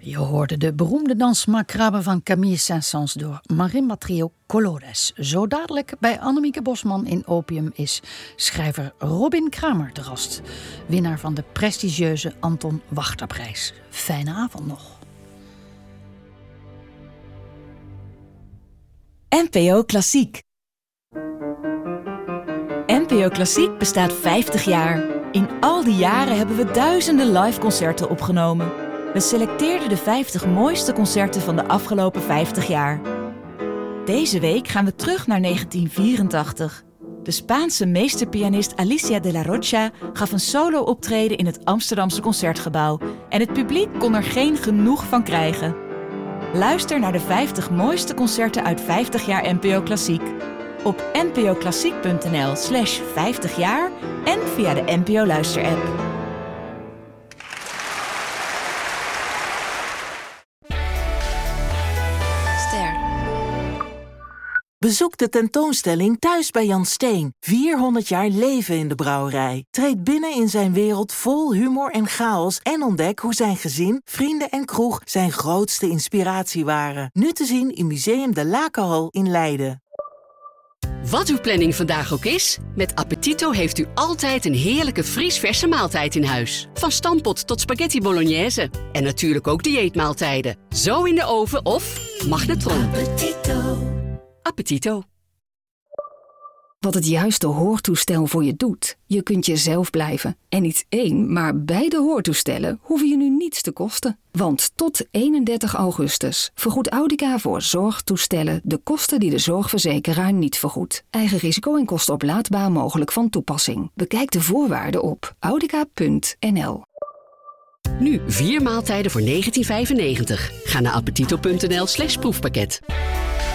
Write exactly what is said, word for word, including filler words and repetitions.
Je hoorde de beroemde dans Macabre van Camille Saint-Saëns door Marimba Trio Colores. Zo dadelijk bij Annemieke Bosman in Opium is schrijver Robin Kramer te gast. Winnaar van de prestigieuze Anton Wachterprijs. Fijne avond nog. N P O Klassiek. N P O Klassiek bestaat vijftig jaar. In al die jaren hebben we duizenden live concerten opgenomen. We selecteerden de vijftig mooiste concerten van de afgelopen vijftig jaar. Deze week gaan we terug naar negentien vierentachtig. De Spaanse meesterpianist Alicia de la Rocha gaf een solo-optreden in het Amsterdamse Concertgebouw. En het publiek kon er geen genoeg van krijgen. Luister naar de vijftig mooiste concerten uit vijftig jaar N P O Klassiek. Op npoklassiek.nl slash vijftig jaar en via de N P O Luister-app. Bezoek de tentoonstelling Thuis bij Jan Steen. vierhonderd jaar leven in de brouwerij. Treed binnen in zijn wereld vol humor en chaos en ontdek hoe zijn gezin, vrienden en kroeg zijn grootste inspiratie waren. Nu te zien in Museum de Lakenhal in Leiden. Wat uw planning vandaag ook is, met Appetito heeft u altijd een heerlijke vriesverse maaltijd in huis. Van stampot tot spaghetti bolognese. En natuurlijk ook dieetmaaltijden. Zo in de oven of magnetron. Appetito. Appetito. Wat het juiste hoortoestel voor je doet. Je kunt jezelf blijven. En niet één, maar beide hoortoestellen hoeven je nu niets te kosten. Want tot eenendertig augustus vergoedt Audica voor zorgtoestellen de kosten die de zorgverzekeraar niet vergoedt. Eigen risico en kosten oplaadbaar mogelijk van toepassing. Bekijk de voorwaarden op audica punt n l. Nu vier maaltijden voor negentien vijfennegentig. Ga naar appetito punt n l slash proefpakket.